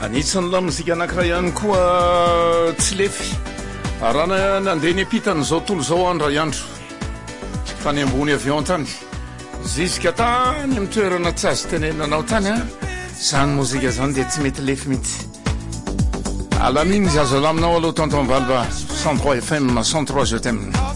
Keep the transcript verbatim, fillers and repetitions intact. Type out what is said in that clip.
Anisan'ny lamozika anankiray ihany koa tsy lefy raha nandeha ny apitan'izao tontolo izao andra andro fa ny ambony avion tany ziska tany amin'ny toerana tsy azo tenenanao tany a zany mozika zany dia tsy mety lefy mihitsy. Alaminy zazo alaminao aloha tonton Valba cent trois F M cent trois je t'aime.